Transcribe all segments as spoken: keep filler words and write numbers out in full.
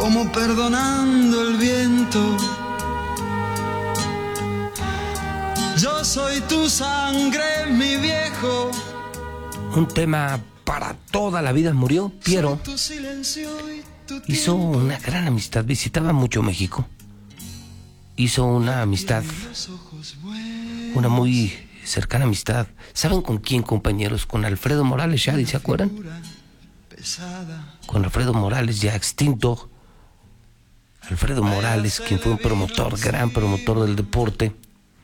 como perdonando el viento. Yo soy tu sangre, mi viejo. Un tema para toda la vida. Murió Piero. Hizo una gran amistad, visitaba mucho México. Hizo una amistad, una muy cercana amistad. ¿Saben con quién, compañeros? Con Alfredo Morales Shadi, ¿se acuerdan? Con Alfredo Morales, ya extinto. Alfredo Morales, quien fue un promotor, gran promotor del deporte.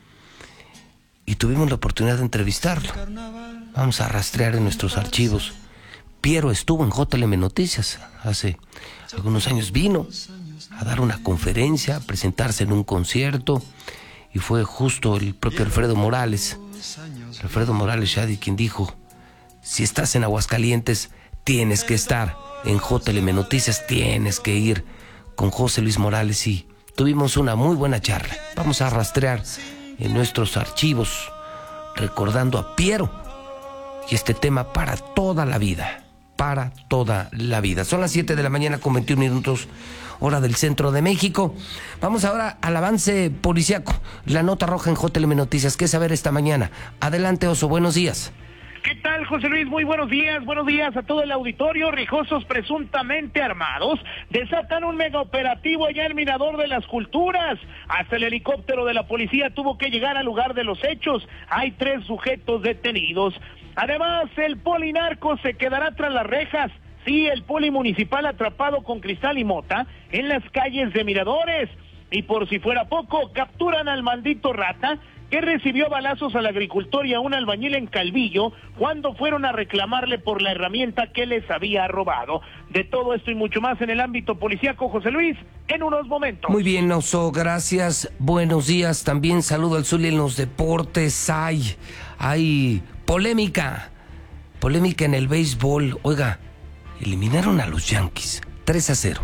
Y tuvimos la oportunidad de entrevistarlo. Vamos a rastrear en nuestros archivos. Piero estuvo en J L M Noticias hace algunos años, vino a dar una conferencia, a presentarse en un concierto, y fue justo el propio Alfredo Morales, Alfredo Morales Shadi, quien dijo: si estás en Aguascalientes, tienes que estar en J L M Noticias, tienes que ir con José Luis Morales, y tuvimos una muy buena charla. Vamos a rastrear en nuestros archivos, recordando a Piero y este tema para toda la vida, para toda la vida. Son las siete de la mañana con veintiún minutos, hora del centro de México. Vamos ahora al avance policíaco, la nota roja en J L M Noticias. ¿Qué saber esta mañana? Adelante, Oso, buenos días. ¿Qué tal, José Luis? Muy buenos días, buenos días a todo el auditorio. Rijosos presuntamente armados desatan un mega operativo allá en Mirador de las Culturas. Hasta el helicóptero de la policía tuvo que llegar al lugar de los hechos. Hay tres sujetos detenidos. Además, el polinarco se quedará tras las rejas. Sí, el poli municipal atrapado con cristal y mota en las calles de Miradores. Y por si fuera poco, capturan al maldito rata que recibió balazos al agricultor y a un albañil en Calvillo cuando fueron a reclamarle por la herramienta que les había robado. De todo esto y mucho más en el ámbito policíaco, José Luis, en unos momentos. Muy bien, Oso, gracias. Buenos días. También saludo al Zuli en los deportes. Hay, hay polémica, polémica en el béisbol. Oiga, eliminaron a los Yankees tres a cero.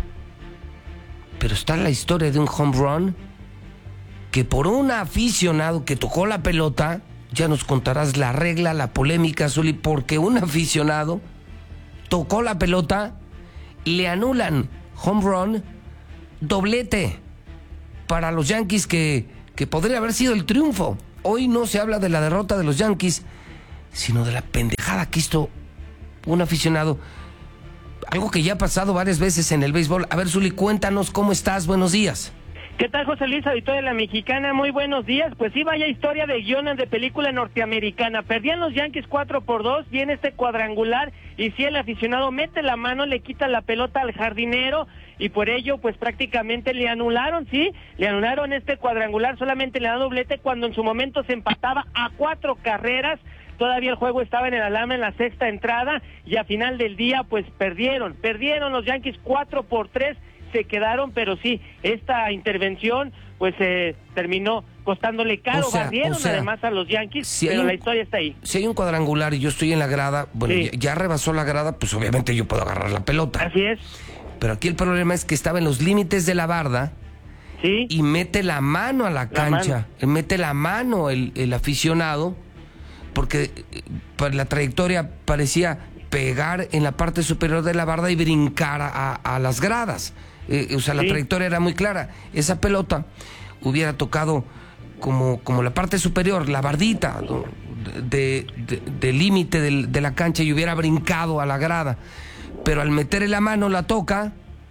Pero está la historia de un home run que por un aficionado que tocó la pelota, ya nos contarás la regla, la polémica, Zuli, porque un aficionado tocó la pelota, le anulan home run, doblete para los Yankees que, que podría haber sido el triunfo. Hoy no se habla de la derrota de los Yankees, sino de la pendejada que hizo un aficionado. Algo que ya ha pasado varias veces en el béisbol. A ver, Zuli, cuéntanos cómo estás, buenos días. ¿Qué tal, José Luis, auditorio de la Mexicana? Muy buenos días. Pues sí, vaya historia de guiones de película norteamericana. Perdían los Yankees cuatro por dos, viene este cuadrangular, y si el aficionado mete la mano, le quita la pelota al jardinero, y por ello, pues prácticamente le anularon, ¿sí? Le anularon este cuadrangular, solamente le da doblete cuando en su momento se empataba a cuatro carreras. Todavía el juego estaba en el alarme en la sexta entrada, y a final del día, pues perdieron. Perdieron los Yankees cuatro por tres, se quedaron, pero sí, esta intervención pues eh, terminó costándole caro, o sea, barrieron o sea, además a los Yankees, si pero un, la historia está ahí. Si hay un cuadrangular y yo estoy en la grada, bueno, sí. ya, ya rebasó la grada, pues obviamente yo puedo agarrar la pelota. Así es. Pero aquí el problema es que estaba en los límites de la barda, sí, y mete la mano a la, la cancha, mano. mete la mano el, el aficionado, porque eh, la trayectoria parecía pegar en la parte superior de la barda y brincar a, a las gradas. Eh, o sea, la sí. trayectoria era muy clara. Esa pelota hubiera tocado como, como la parte superior, la bardita ¿no? de, de, de límite de, de la cancha, y hubiera brincado a la grada. Pero al meterle la mano la toca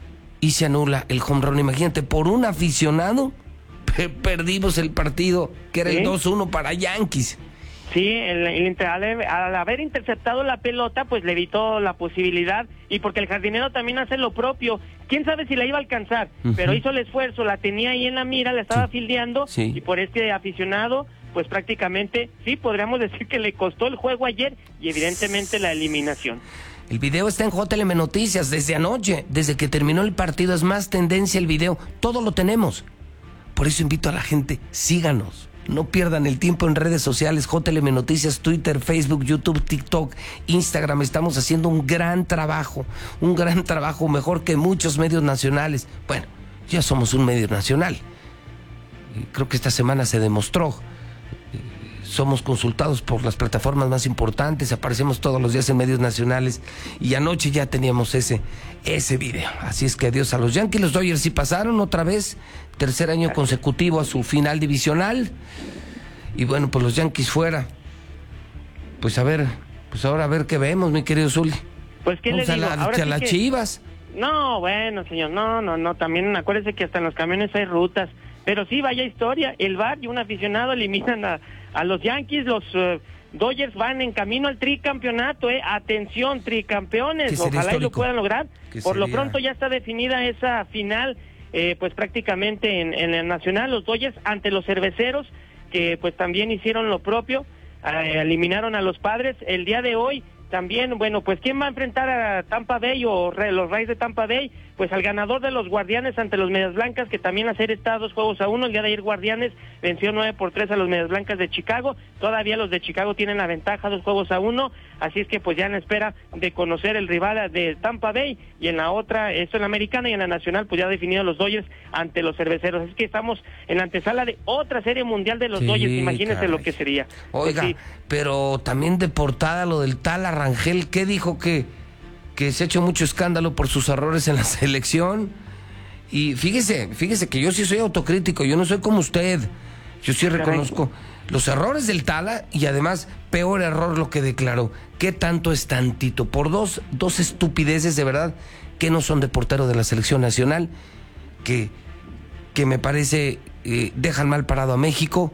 y se anula el home run. Imagínate, por un aficionado pe- perdimos el partido, que era ¿Sí? el dos uno para Yankees. Sí, el, el, al, al haber interceptado la pelota, pues le evitó la posibilidad, y porque el jardinero también hace lo propio. Quién sabe si la iba a alcanzar, uh-huh. pero hizo el esfuerzo, la tenía ahí en la mira, la estaba sí. fildeando, sí. y por este aficionado, pues prácticamente, sí, podríamos decir que le costó el juego ayer, y evidentemente la eliminación. El video está en J L M Noticias desde anoche, desde que terminó el partido. Es más tendencia el video, todo lo tenemos. Por eso invito a la gente, síganos. No pierdan el tiempo en redes sociales, J L M Noticias, Twitter, Facebook, YouTube, TikTok, Instagram. Estamos haciendo un gran trabajo, un gran trabajo, mejor que muchos medios nacionales. Bueno, ya somos un medio nacional. Creo que esta semana se demostró. somos consultados por las plataformas más importantes, aparecemos todos los días en medios nacionales y anoche ya teníamos ese, ese video. Así es que adiós a los Yankees. Los Dodgers sí pasaron otra vez, tercer año consecutivo a su final divisional. Y bueno, pues los Yankees fuera. Pues a ver, pues ahora a ver qué vemos, mi querido Zuli. Pues qué Vamos le digo, a, la, ahora a sí las que... Chivas. No, bueno, señor, no, no, no, también acuérdese que hasta en los camiones hay rutas, pero sí, vaya historia, el V A R y un aficionado eliminan a, a los Yankees, los uh, Dodgers van en camino al tricampeonato, eh, atención, tricampeones, ojalá y lo puedan lograr, por lo pronto ya está definida esa final, eh, pues prácticamente en, en el Nacional, los Dodgers ante los Cerveceros, que pues también hicieron lo propio, eh, eliminaron a los Padres, el día de hoy. También, bueno, pues ¿quién va a enfrentar a Tampa Bay o los Rays de Tampa Bay? Pues al ganador de los Guardianes ante los Medias Blancas, que también hacer está dos juegos a uno. El día de ayer Guardianes venció nueve por tres a los Medias Blancas de Chicago. Todavía los de Chicago tienen la ventaja, dos juegos a uno. Así es que pues ya en espera de conocer el rival de Tampa Bay. Y en la otra, esto en la americana y en la nacional, pues ya definido los Dodgers ante los Cerveceros. Así que estamos en la antesala de otra serie mundial de los sí, Dodgers. Imagínense caray. Lo que sería. Oiga, pues sí. Pero también de portada lo del tal Rangel, ¿qué dijo que, que se ha hecho mucho escándalo por sus errores en la selección? Y fíjese, fíjese que yo sí soy autocrítico, yo no soy como usted. Yo sí reconozco los errores del Tala y además, peor error lo que declaró. ¿Qué tanto es tantito? Por dos, dos estupideces de verdad que no son de portero de la selección nacional, que, que me parece eh, dejan mal parado a México.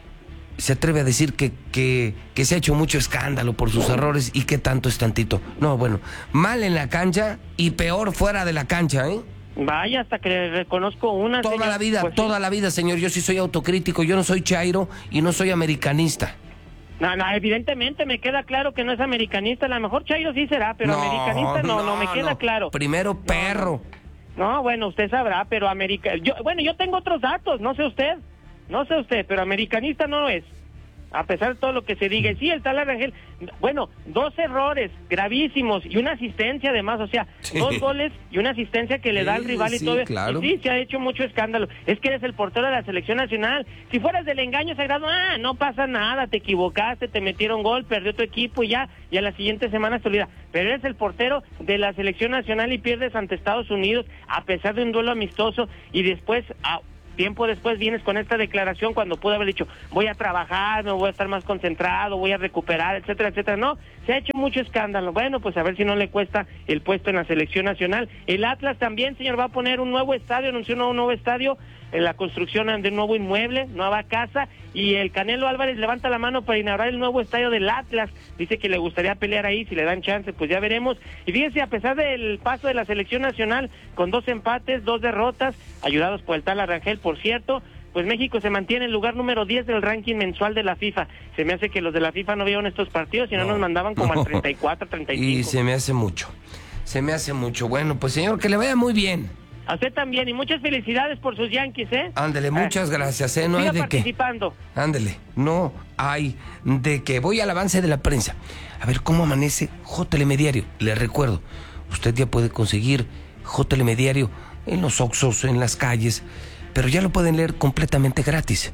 Se atreve a decir que, que, que se ha hecho mucho escándalo por sus errores y que tanto es tantito. No, bueno, mal en la cancha y peor fuera de la cancha, ¿eh? Vaya, hasta que le reconozco una... Toda señor, la vida, pues, toda sí. la vida, señor. Yo sí soy autocrítico, yo no soy chairo y no soy americanista. No, no, evidentemente me queda claro que no es americanista. A lo mejor chairo sí será, pero no, americanista no, no, no me queda no. claro. Primero perro. No, no, bueno, usted sabrá, pero america... yo, bueno, yo tengo otros datos, no sé usted. No sé usted, pero americanista no es. A pesar de todo lo que se diga. Y sí, el Tala Rangel, bueno, dos errores gravísimos y una asistencia además, o sea, sí. dos goles y una asistencia que le sí, da al rival y sí, todo. Claro. Y sí, se ha hecho mucho escándalo. Es que eres el portero de la selección nacional. Si fueras del engaño sagrado, ah, no pasa nada, te equivocaste, te metieron gol, perdió tu equipo y ya, y a la siguiente semana se olvida. Pero eres el portero de la selección nacional y pierdes ante Estados Unidos a pesar de un duelo amistoso y después... Ah, tiempo después vienes con esta declaración cuando pudo haber dicho voy a trabajar, me voy a estar más concentrado, voy a recuperar, etcétera, etcétera. No, se ha hecho mucho escándalo. Bueno, pues a ver si no le cuesta el puesto en la selección nacional. El Atlas también, señor, va a poner un nuevo estadio, anunció un nuevo, nuevo estadio, en la construcción de un nuevo inmueble, nueva casa, y el Canelo Álvarez levanta la mano para inaugurar el nuevo estadio del Atlas. Dice que le gustaría pelear ahí, si le dan chance, pues ya veremos. Y fíjense, a pesar del paso de la selección nacional, con dos empates, dos derrotas, ayudados por el Tala Rangel, por cierto, pues México se mantiene en el lugar número diez del ranking mensual de la FIFA. Se me hace que los de la FIFA no vieron estos partidos y no, no nos mandaban como no. al treinta y cuatro, treinta y cinco. Y se me hace mucho, se me hace mucho. Bueno, pues señor, que le vaya muy bien. A usted también, y muchas felicidades por sus Yankees, ¿eh? Ándele, muchas eh, gracias, ¿eh? No hay de participando. qué. Ándele, no hay de qué. Voy al avance de la prensa. A ver cómo amanece J L M Diario. Le recuerdo, usted ya puede conseguir J L M Diario en los Oxxos, en las calles, pero ya lo pueden leer completamente gratis.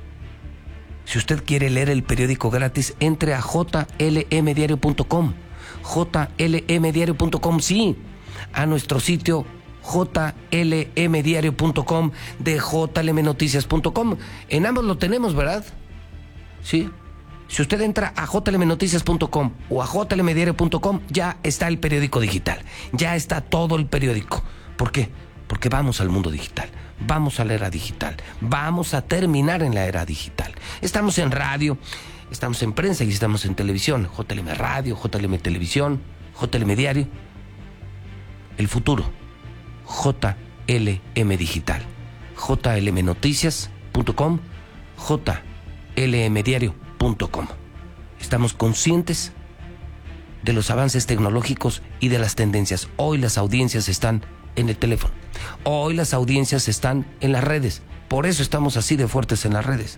Si usted quiere leer el periódico gratis, entre a j l m diario punto com. j l m diario punto com, sí, a nuestro sitio j l m diario punto com de j l m noticias punto com. En ambos lo tenemos, ¿verdad? Sí. Si usted entra a j l m noticias punto com o a j l m diario punto com, ya está el periódico digital. Ya está todo el periódico. ¿Por qué? Porque vamos al mundo digital. Vamos a la era digital. Vamos a terminar en la era digital. Estamos en radio, estamos en prensa y estamos en televisión. J L M Radio, J L M Televisión, J L M Diario. El futuro. J L M Digital, j l m noticias punto com, j l m diario punto com. Estamos conscientes de los avances tecnológicos y de las tendencias. Hoy las audiencias están en el teléfono. Hoy las audiencias están en las redes. Por eso estamos así de fuertes en las redes.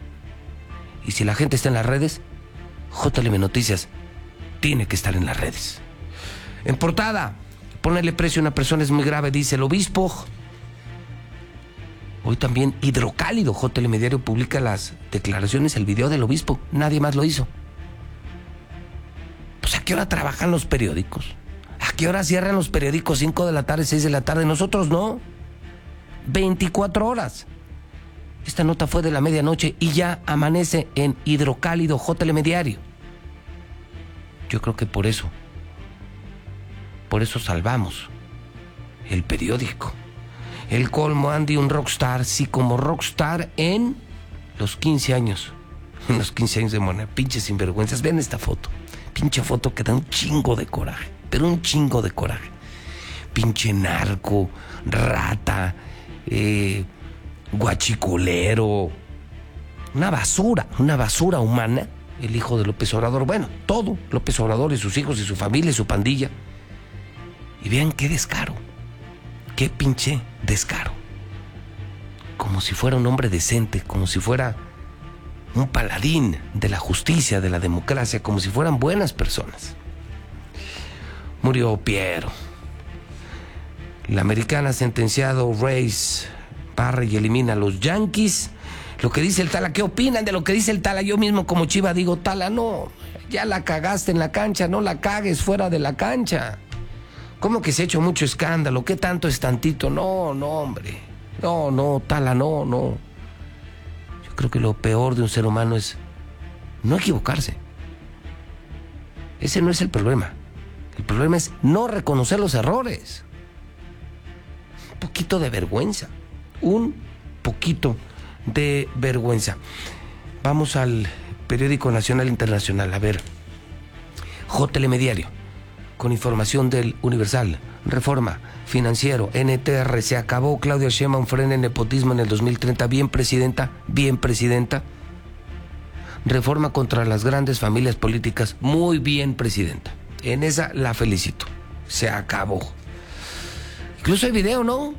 Y si la gente está en las redes, J L M Noticias tiene que estar en las redes. En portada, ponerle precio a una persona es muy grave, dice el obispo. Oye, Hoy también Hidrocálido, J Telediario, publica las declaraciones, el video del obispo. Nadie más lo hizo. Pues ¿a qué hora trabajan los periódicos? ¿A qué hora cierran los periódicos? cinco de la tarde, seis de la tarde. Nosotros no. veinticuatro horas. Esta nota fue de la medianoche y ya amanece en Hidrocálido, J Telediario. Yo creo que por eso, por eso salvamos el periódico. El colmo, Andy, un rockstar, sí, como rockstar en los quince años. En los quince años de Morena, pinches sinvergüenzas. Vean esta foto. Pinche foto que da un chingo de coraje, pero un chingo de coraje. Pinche narco, rata, eh, guachicolero. Una basura, una basura humana. El hijo de López Obrador, bueno, todo. López Obrador y sus hijos y su familia y su pandilla. Y vean qué descaro. Qué pinche descaro. Como si fuera un hombre decente, como si fuera un paladín de la justicia, de la democracia, como si fueran buenas personas. Murió Piero. La americana sentenciado Reyes barra y elimina a los Yankees. Lo que dice el Tala, ¿qué opinan de lo que dice el Tala? Yo mismo como Chiva digo, Tala, no, ya la cagaste en la cancha, no la cagues fuera de la cancha. ¿Cómo que se ha hecho mucho escándalo? ¿Qué tanto es tantito? No, no, hombre. No, no, Tala, no, no. Yo creo que lo peor de un ser humano es no equivocarse. Ese no es el problema. El problema es no reconocer los errores. Un poquito de vergüenza. Un poquito de vergüenza. Vamos al periódico nacional internacional. A ver. J Telediario. Con información del Universal, Reforma, Financiero, N T R, se acabó. Claudia Sheinbaum frena el nepotismo en el dos mil treinta. Bien, presidenta, bien, presidenta. Reforma contra las grandes familias políticas. Muy bien, presidenta. En esa la felicito. Se acabó. Incluso hay video, ¿no?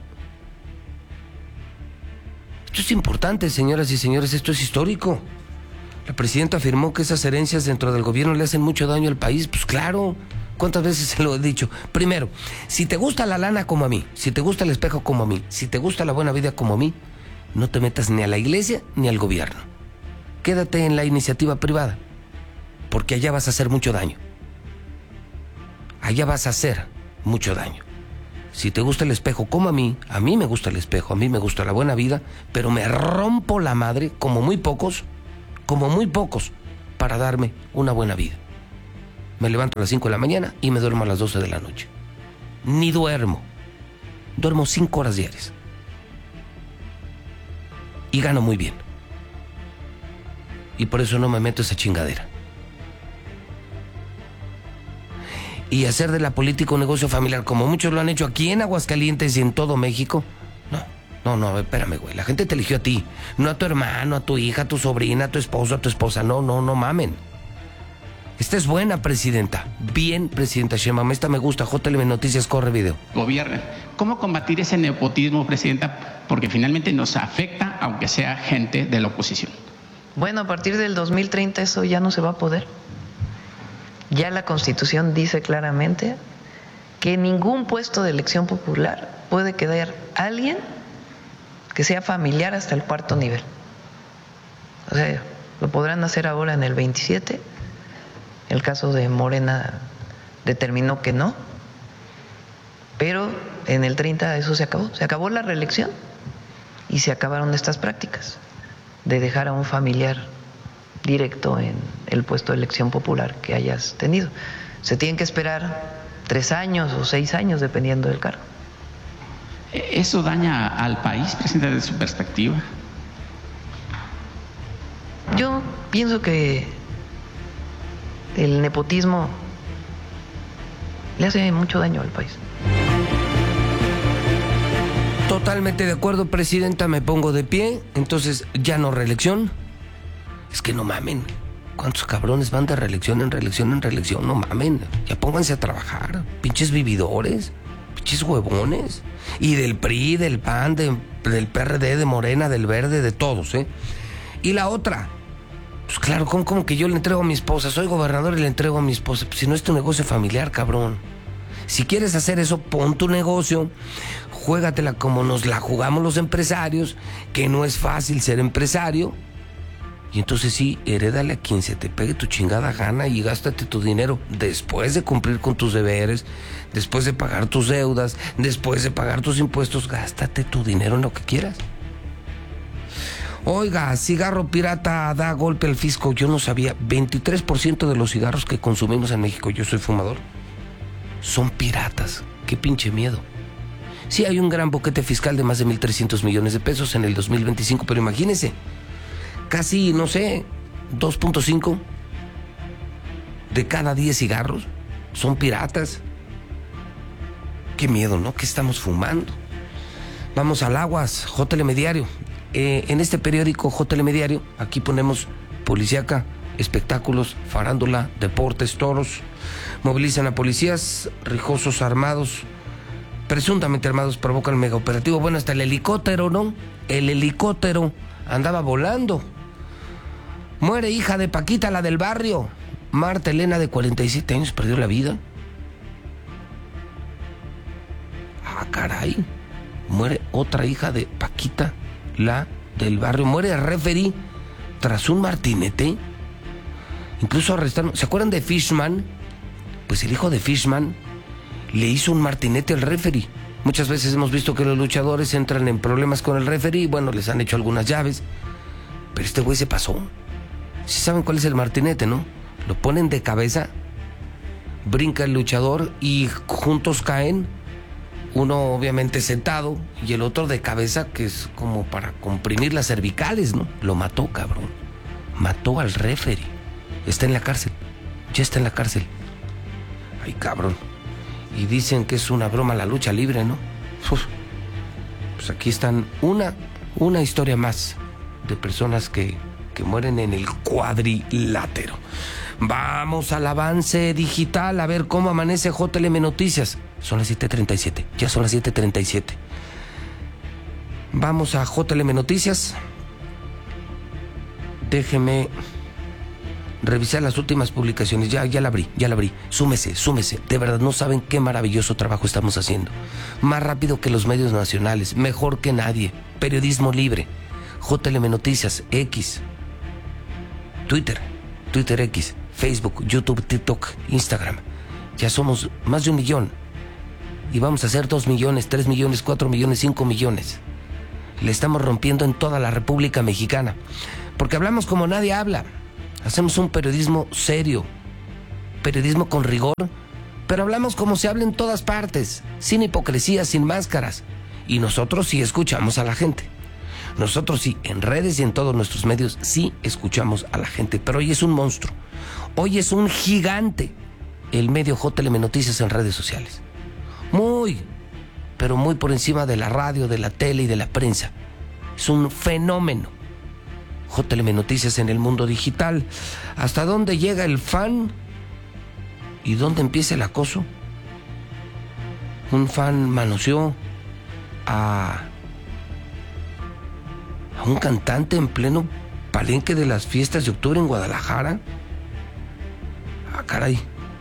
Esto es importante, señoras y señores, esto es histórico. La presidenta afirmó que esas herencias dentro del gobierno le hacen mucho daño al país. Pues claro. ¿Cuántas veces se lo he dicho? Primero, si te gusta la lana como a mí, si te gusta el espejo como a mí, si te gusta la buena vida como a mí, no te metas ni a la iglesia ni al gobierno. Quédate en la iniciativa privada, porque allá vas a hacer mucho daño. Allá vas a hacer mucho daño. Si te gusta el espejo como a mí, a mí me gusta el espejo, a mí me gusta la buena vida, pero me rompo la madre, como muy pocos, como muy pocos, para darme una buena vida. Me levanto a las cinco de la mañana y me duermo a las doce de la noche. Ni duermo. Duermo cinco horas diarias. Y gano muy bien. Y por eso no me meto esa chingadera. Y hacer de la política un negocio familiar, como muchos lo han hecho aquí en Aguascalientes y en todo México. No, no, no, espérame, güey. La gente te eligió a ti. No a tu hermano, a tu hija, a tu sobrina, a tu esposo, a tu esposa. No, no, no mamen. Esta es buena, presidenta. Bien, presidenta Sheinbaum. Esta me gusta. J L M Noticias, corre video. Gobierna. ¿Cómo combatir ese nepotismo, presidenta? Porque finalmente nos afecta, aunque sea gente de la oposición. Bueno, a partir del dos mil treinta eso ya no se va a poder. Ya la Constitución dice claramente que ningún puesto de elección popular puede quedar alguien que sea familiar hasta el cuarto nivel. O sea, lo podrán hacer ahora en el veintisiete. El caso de Morena determinó que no, pero en el treinta eso se acabó. Se acabó la reelección y se acabaron estas prácticas de dejar a un familiar directo en el puesto de elección popular que hayas tenido. Se tienen que esperar tres años o seis años dependiendo del cargo. ¿Eso daña al país, presidenta, desde su perspectiva? Yo pienso que el nepotismo le hace mucho daño al país. Totalmente de acuerdo, presidenta, me pongo de pie. Entonces, ya no reelección. Es que no mamen. ¿Cuántos cabrones van de reelección en reelección en reelección? No mamen. Ya pónganse a trabajar. Pinches vividores. Pinches huevones. Y del P R I, del P A N, de, del P R D, de Morena, del Verde, de todos, ¿eh? Y la otra. Pues claro, ¿cómo, cómo que yo le entrego a mi esposa? Soy gobernador y le entrego a mi esposa. Pues si no es tu negocio familiar, cabrón. Si quieres hacer eso, pon tu negocio, juégatela como nos la jugamos los empresarios, que no es fácil ser empresario. Y entonces sí, herédale a quien se te pegue tu chingada gana y gástate tu dinero después de cumplir con tus deberes, después de pagar tus deudas, después de pagar tus impuestos, gástate tu dinero en lo que quieras. Oiga, cigarro pirata da golpe al fisco. Yo no sabía, veintitrés por ciento de los cigarros que consumimos en México, yo soy fumador, son piratas. Qué pinche miedo. Sí, hay un gran boquete fiscal de más de mil trescientos millones de pesos en el dos mil veinticinco, pero imagínense, casi, no sé, dos punto cinco de cada diez cigarros son piratas. Qué miedo, ¿no? ¿Qué estamos fumando? Vamos al aguas, J Telemediario. Eh, en este periódico J Telemediario, aquí ponemos policíaca, espectáculos, farándula, deportes, toros. Movilizan a policías, rijosos armados, presuntamente armados, provocan mega operativo. Bueno, hasta el helicóptero, ¿no? El helicóptero andaba volando. Muere hija de Paquita, la del barrio. Marta Elena, de cuarenta y siete años, perdió la vida. Ah, caray. Muere otra hija de Paquita, la del barrio. Muere el referee tras un martinete. Incluso arrestaron. ¿Se acuerdan de Fishman? Pues el hijo de Fishman le hizo un martinete al referee. Muchas veces hemos visto que los luchadores entran en problemas con el referee y bueno, les han hecho algunas llaves. Pero este güey se pasó. ¿Sí saben cuál es el martinete, no? Lo ponen de cabeza, brinca el luchador y juntos caen. Uno obviamente sentado y el otro de cabeza, que es como para comprimir las cervicales, ¿no? Lo mató, cabrón. Mató al referee. Está en la cárcel. Ya está en la cárcel. Ay, cabrón. Y dicen que es una broma la lucha libre, ¿no? Uf. Pues aquí están una, una historia más de personas que, que mueren en el cuadrilátero. Vamos al avance digital, a ver cómo amanece J L M Noticias. Son las siete treinta y siete, ya son las siete treinta y siete. Vamos a J L M Noticias. Déjeme revisar las últimas publicaciones. Ya, ya la abrí, ya la abrí. Súmese, súmese. De verdad, no saben qué maravilloso trabajo estamos haciendo. Más rápido que los medios nacionales, mejor que nadie. Periodismo libre. J L M Noticias, X, Twitter, Twitter X, Facebook, YouTube, TikTok, Instagram. Ya somos más de un millón. Y vamos a hacer dos millones, tres millones, cuatro millones, cinco millones. Le estamos rompiendo en toda la República Mexicana. Porque hablamos como nadie habla. Hacemos un periodismo serio, periodismo con rigor, pero hablamos como se habla en todas partes, sin hipocresía, sin máscaras. Y nosotros sí escuchamos a la gente. Nosotros sí, en redes y en todos nuestros medios, sí escuchamos a la gente. Pero hoy es un monstruo, hoy es un gigante el medio J L M Noticias en redes sociales. Muy, pero muy por encima de la radio, de la tele y de la prensa. Es un fenómeno. J L M Noticias en el mundo digital. ¿Hasta dónde llega el fan? ¿Y dónde empieza el acoso? Un fan manoseó a, a un cantante en pleno palenque de las fiestas de octubre en Guadalajara. Ah, caray.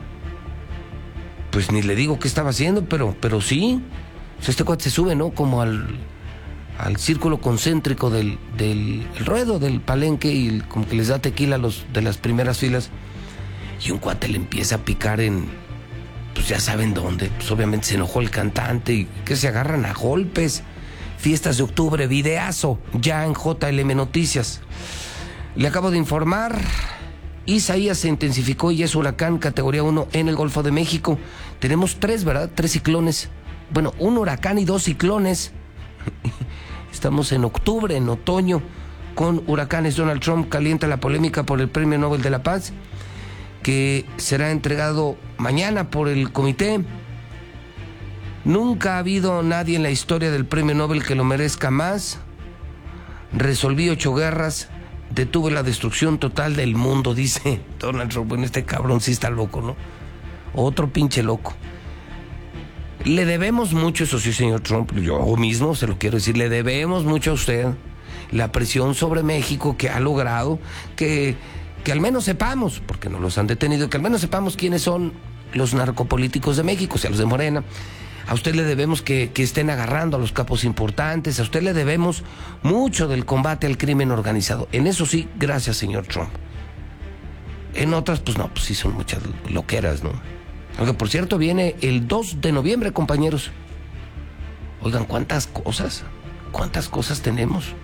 Pues ni le digo qué estaba haciendo, pero, pero sí. O sea, este cuate se sube, ¿no? Como al... al círculo concéntrico del, del el ruedo del palenque y como que les da tequila a los de las primeras filas y un cuate le empieza a picar en, pues ya saben dónde. Pues obviamente se enojó el cantante y que se agarran a golpes. Fiestas de octubre, videazo, ya en J L M Noticias. Le acabo de informar, Isaías se intensificó y es huracán categoría uno en el Golfo de México. Tenemos tres, ¿verdad? Tres ciclones. Bueno, un huracán y dos ciclones. Estamos en octubre, en otoño, con huracanes. Donald Trump calienta la polémica por el Premio Nobel de la Paz, que será entregado mañana por el comité. Nunca ha habido nadie en la historia del Premio Nobel que lo merezca más. Resolví ocho guerras, detuve la destrucción total del mundo, dice Donald Trump. Bueno, este cabrón sí está loco, ¿no? Otro pinche loco. Le debemos mucho, eso sí, señor Trump, yo mismo se lo quiero decir, le debemos mucho a usted la presión sobre México que ha logrado que, que al menos sepamos, porque no los han detenido, que al menos sepamos quiénes son los narcopolíticos de México, o sea, los de Morena. A usted le debemos que, que estén agarrando a los capos importantes. A usted le debemos mucho del combate al crimen organizado. En eso sí, gracias, señor Trump. En otras, pues no, pues sí son muchas loqueras, ¿no? Aunque, por cierto, viene el dos de noviembre, compañeros. Oigan, ¿cuántas cosas? ¿Cuántas cosas tenemos?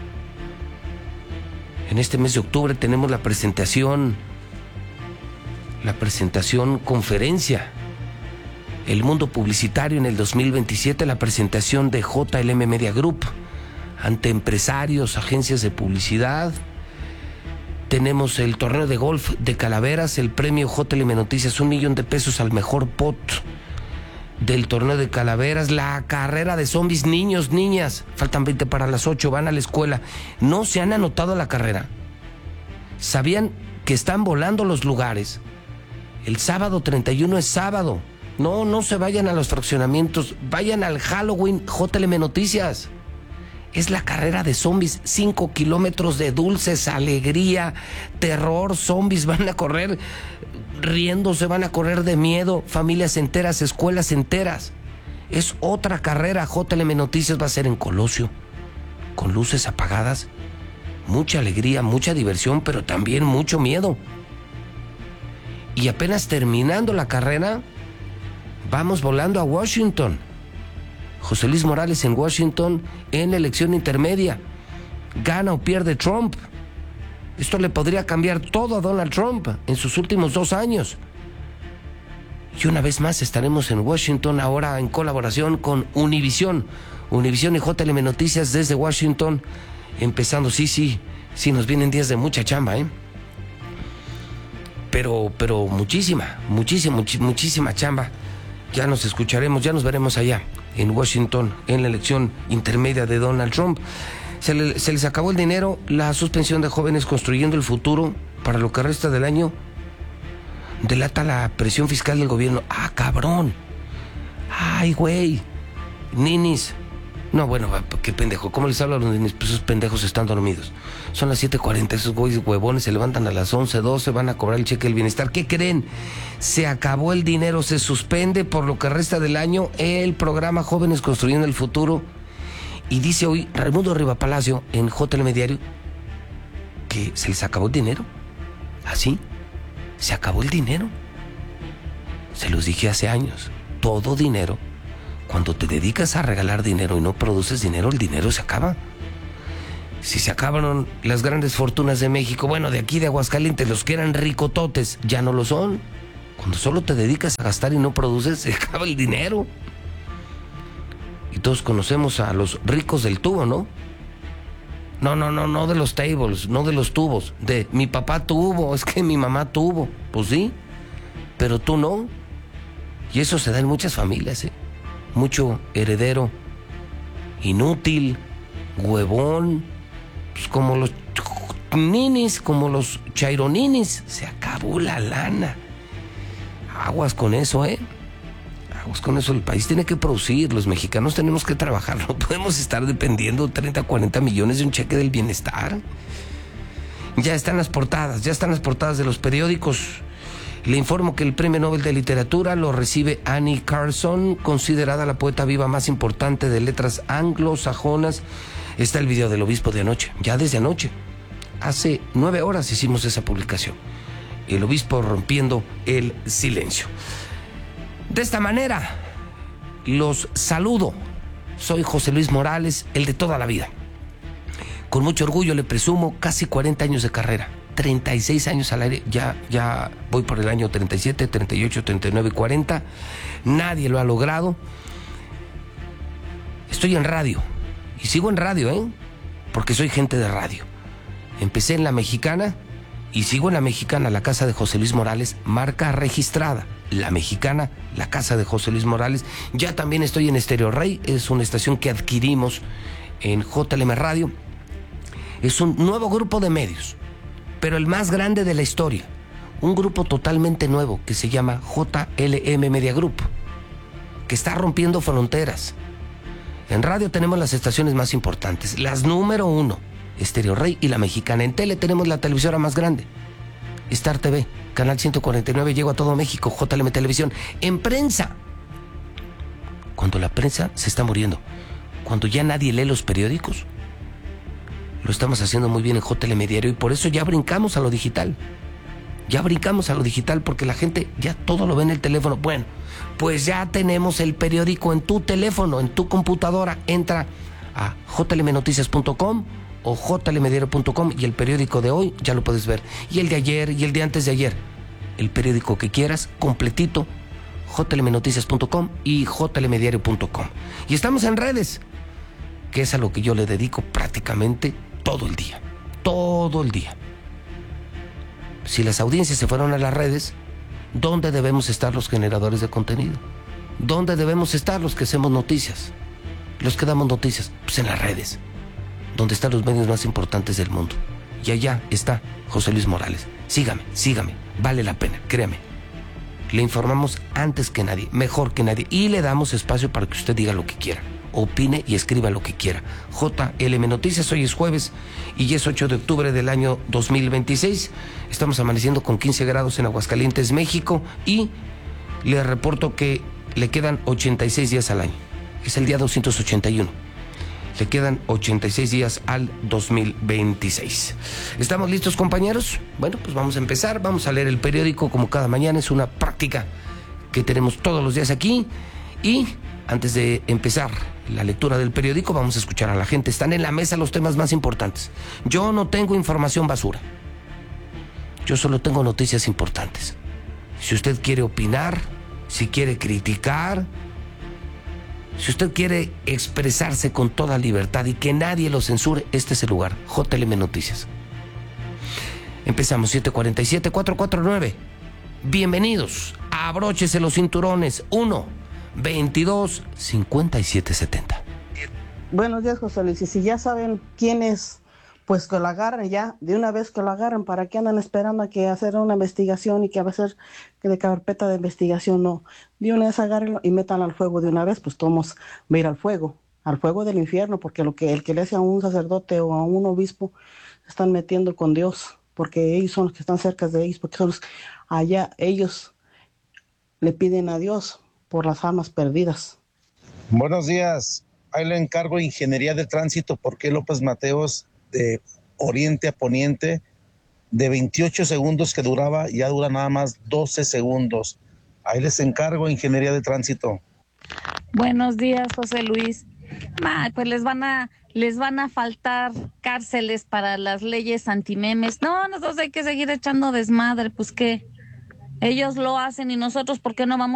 En este mes de octubre tenemos la presentación, la presentación conferencia, El Mundo Publicitario en el dos mil veintisiete, la presentación de J L M Media Group ante empresarios, agencias de publicidad. Tenemos el torneo de golf de Calaveras, el premio J L M Noticias, un millón de pesos al mejor pot del torneo de Calaveras, la carrera de zombies, niños, niñas, faltan veinte para las ocho, van a la escuela, no se han anotado a la carrera, sabían que están volando los lugares, el sábado treinta y uno es sábado, no, no se vayan a los fraccionamientos, vayan al Halloween J L M Noticias, es la carrera de zombies, cinco kilómetros de dulces, alegría, terror, zombies van a correr riéndose, van a correr de miedo, familias enteras, escuelas enteras. Es otra carrera. J L M Noticias va a ser en Colosio, con luces apagadas, mucha alegría, mucha diversión, pero también mucho miedo. Y apenas terminando la carrera, vamos volando a Washington. José Luis Morales en Washington en la elección intermedia. Gana o pierde Trump. Esto le podría cambiar todo a Donald Trump en sus últimos dos años. Y una vez más estaremos en Washington, ahora en colaboración con Univisión. Univisión y J L M Noticias desde Washington, empezando, sí, sí, sí, nos vienen días de mucha chamba, ¿eh? Pero, pero muchísima, muchísima, much, muchísima chamba. Ya nos escucharemos, ya nos veremos allá, en Washington, en la elección intermedia de Donald Trump. Se, le, se les acabó el dinero, la suspensión de jóvenes construyendo el futuro para lo que resta del año. Delata la presión fiscal del gobierno. ¡Ah, cabrón! ¡Ay, güey! Ninis. No, bueno, qué pendejo. ¿Cómo les hablo a los ninis? Pues esos pendejos están dormidos. Son las siete cuarenta, esos güeyes huevones se levantan a las once, doce, van a cobrar el cheque del bienestar. ¿Qué creen? Se acabó el dinero, se suspende por lo que resta del año el programa Jóvenes Construyendo el Futuro. Y dice hoy Raimundo Rivapalacio en J L M Diario que se les acabó el dinero. ¿Así? ¿Se acabó el dinero? Se los dije hace años. Todo dinero, cuando te dedicas a regalar dinero y no produces dinero, el dinero se acaba. Si se acabaron las grandes fortunas de México, bueno, de aquí de Aguascalientes, los que eran ricototes, ya no lo son. Cuando solo te dedicas a gastar y no produces, se acaba el dinero. Y todos conocemos a los ricos del tubo, ¿no? No, no, no, no de los tables, no de los tubos. De mi papá tuvo, es que mi mamá tuvo. Pues sí, pero tú no. Y eso se da en muchas familias, ¿eh? Mucho heredero inútil, huevón, pues como los ninis, como los chaironinis. Se acabó la lana. Aguas con eso, ¿eh? Aguas con eso. El país tiene que producir. Los mexicanos tenemos que trabajar. No podemos estar dependiendo treinta, cuarenta millones de un cheque del bienestar. Ya están las portadas, ya están las portadas de los periódicos. Le informo que el Premio Nobel de Literatura lo recibe Annie Carson, considerada la poeta viva más importante de letras anglosajonas. Está el video del obispo de anoche, ya desde anoche. Hace nueve horas hicimos esa publicación. El obispo rompiendo el silencio. De esta manera, los saludo. Soy José Luis Morales, el de toda la vida. Con mucho orgullo le presumo casi cuarenta años de carrera. treinta y seis años al aire, ya, ya voy por el año treinta y siete, treinta y ocho, treinta y nueve y cuarenta. Nadie lo ha logrado. Estoy en radio, y sigo en radio, ¿eh? Porque soy gente de radio. Empecé en La Mexicana, y sigo en La Mexicana, la casa de José Luis Morales, marca registrada. La Mexicana, la casa de José Luis Morales. Ya también estoy en Estéreo Rey, es una estación que adquirimos en J L M Radio. Es un nuevo grupo de medios, pero el más grande de la historia, un grupo totalmente nuevo que se llama J L M Media Group, que está rompiendo fronteras. En radio tenemos las estaciones más importantes, las número uno, Estéreo Rey y La Mexicana. En tele tenemos la televisora más grande, Star T V, canal ciento cuarenta y nueve, llegó a todo México, J L M Televisión. En prensa, cuando la prensa se está muriendo, cuando ya nadie lee los periódicos. Lo estamos haciendo muy bien en J L Mediario y por eso ya brincamos a lo digital. Ya brincamos a lo digital porque la gente ya todo lo ve en el teléfono. Bueno, pues ya tenemos el periódico en tu teléfono, en tu computadora. Entra a j l m noticias punto com o j l m diario punto com y el periódico de hoy ya lo puedes ver. Y el de ayer y el de antes de ayer. El periódico que quieras, completito, j l m noticias punto com y j l m diario punto com. Y estamos en redes, que es a lo que yo le dedico prácticamente todo el día. Todo el día. Si las audiencias se fueron a las redes, ¿dónde debemos estar los generadores de contenido? ¿Dónde debemos estar los que hacemos noticias? Los que damos noticias, pues en las redes, donde están los medios más importantes del mundo. Y allá está José Luis Morales. Sígame, sígame, vale la pena, créame. Le informamos antes que nadie, mejor que nadie, y le damos espacio para que usted diga lo que quiera, opine y escriba lo que quiera. J L M Noticias, hoy es jueves y es ocho de octubre del año dos mil veintiséis. Estamos amaneciendo con quince grados en Aguascalientes, México, y le reporto que le quedan ochenta y seis días al año. Es el día doscientos ochenta y uno. Le quedan ochenta y seis días al dos mil veintiséis. ¿Estamos listos, compañeros? Bueno, pues vamos a empezar. Vamos a leer el periódico como cada mañana. Es una práctica que tenemos todos los días aquí. Y antes de empezar la lectura del periódico, vamos a escuchar a la gente. Están en la mesa los temas más importantes. Yo no tengo información basura. Yo solo tengo noticias importantes. Si usted quiere opinar, si quiere criticar, si usted quiere expresarse con toda libertad y que nadie lo censure, este es el lugar. J L M Noticias. Empezamos, siete cuarenta y siete, cuatro cuatro nueve. Bienvenidos. Abróchese los cinturones. uno, veintidós, cincuenta y siete, setenta. Buenos días, José Luis. Y si ya saben quién es, pues que lo agarren ya, de una vez que lo agarren. ¿Para qué andan esperando a que hacer una investigación y que va a ser que de carpeta de investigación? No, de una vez agárrenlo y metan al fuego de una vez, pues todos va a ir al fuego, al fuego del infierno, porque lo que el que le hace a un sacerdote o a un obispo se están metiendo con Dios, porque ellos son los que están cerca de ellos, porque son los allá, ellos le piden a Dios por las almas perdidas. Buenos días, ahí le encargo Ingeniería de Tránsito, porque López Mateos de oriente a poniente, de veintiocho segundos que duraba, ya dura nada más doce segundos. Ahí les encargo Ingeniería de Tránsito. Buenos días, José Luis. Ma, pues les van a les van a faltar cárceles para las leyes antimemes. No, nosotros hay que seguir echando desmadre, pues qué. Ellos lo hacen y nosotros, ¿por qué no vamos